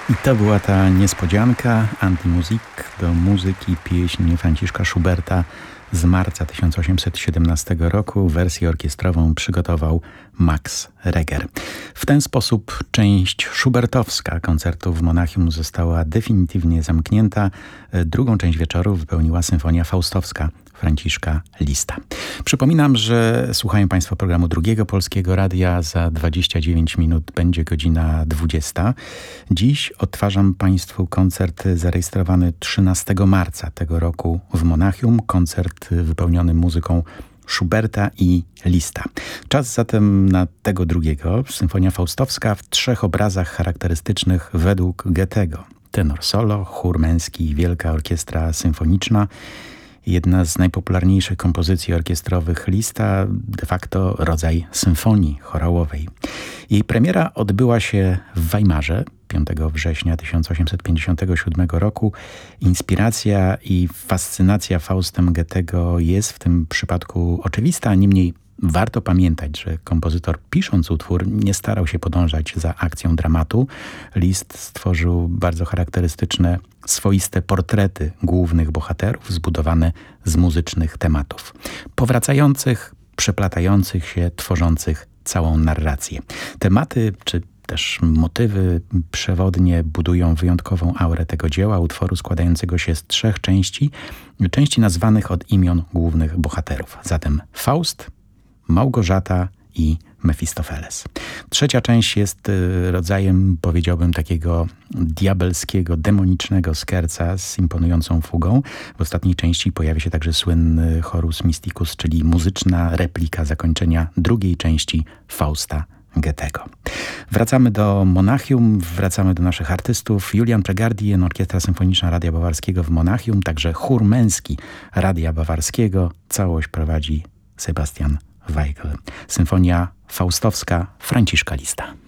I to była ta niespodzianka, Anti-Musik, do muzyki pieśń Franciszka Schuberta z marca 1817 roku. Wersję orkiestrową przygotował Max Reger. W ten sposób część schubertowska koncertu w Monachium została definitywnie zamknięta. Drugą część wieczoru wypełniła symfonia faustowska Franciszka Lista. Przypominam, że słuchają Państwo programu Drugiego Polskiego Radia. Za 29 minut będzie godzina 20. Dziś odtwarzam Państwu koncert zarejestrowany 13 marca tego roku w Monachium. Koncert wypełniony muzyką Schuberta i Lista. Czas zatem na tego drugiego. Symfonia faustowska w 3 obrazach charakterystycznych według Goethego. Tenor solo, chór męski, wielka orkiestra symfoniczna. Jedna z najpopularniejszych kompozycji orkiestrowych Lista, de facto rodzaj symfonii chorałowej. Jej premiera odbyła się w Weimarze 5 września 1857 roku. Inspiracja i fascynacja Faustem Goethego jest w tym przypadku oczywista, niemniej warto pamiętać, że kompozytor, pisząc utwór, nie starał się podążać za akcją dramatu. Liszt stworzył bardzo charakterystyczne, swoiste portrety głównych bohaterów zbudowane z muzycznych tematów, powracających, przeplatających się, tworzących całą narrację. Tematy czy też motywy przewodnie budują wyjątkową aurę tego dzieła, utworu składającego się z 3 części nazwanych od imion głównych bohaterów. Zatem Faust, Małgorzata i Mefistofeles. 3. część jest rodzajem, powiedziałbym, takiego diabelskiego, demonicznego skerca z imponującą fugą. W ostatniej części pojawia się także słynny chorus mysticus, czyli muzyczna replika zakończenia drugiej części Fausta Goethego. Wracamy do Monachium, wracamy do naszych artystów. Julian Pregardien, Orkiestra Symfoniczna Radia Bawarskiego w Monachium, także chór męski Radia Bawarskiego. Całość prowadzi Sebastian Weigl. Symfonia faustowska Franciszka Lista.